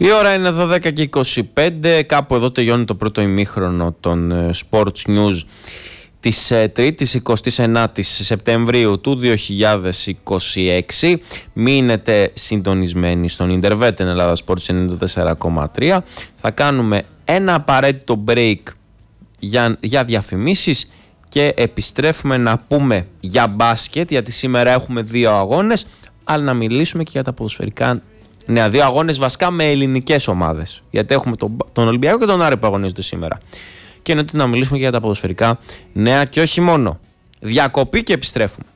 Η ώρα είναι 12:25, κάπου εδώ τελειώνει το πρώτο ημίχρονο των Sports News της Τρίτης 29ης Σεπτεμβρίου του 2026. Μείνετε συντονισμένοι στον Intervet Ελλάδα Sports 94,3. Θα κάνουμε ένα απαραίτητο break για διαφημίσεις και επιστρέφουμε να πούμε για μπάσκετ, γιατί σήμερα έχουμε 2 αγώνες, αλλά να μιλήσουμε και για τα ποδοσφαιρικά νέα. 2 αγώνες βασικά με ελληνικές ομάδες, γιατί έχουμε τον Ολυμπιακό και τον Άρη που αγωνίζονται σήμερα. Και εννοείται να μιλήσουμε και για τα ποδοσφαιρικά νέα και όχι μόνο. Διακοπή και επιστρέφουμε.